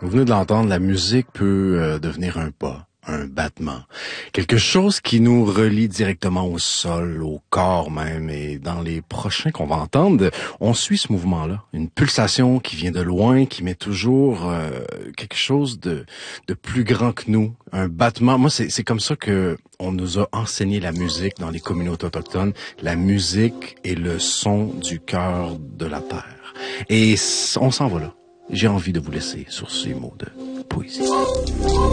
Vous venez de l'entendre, la musique peut devenir un pas, un battement, quelque chose qui nous relie directement au sol, au corps même. Et dans les prochains qu'on va entendre, on suit ce mouvement-là, une pulsation qui vient de loin, qui met toujours quelque chose de plus grand que nous, un battement. Moi, c'est comme ça que on nous a enseigné la musique dans les communautés autochtones. La musique est le son du cœur de la terre. Et on s'en va là. J'ai envie de vous laisser sur ces mots de poésie.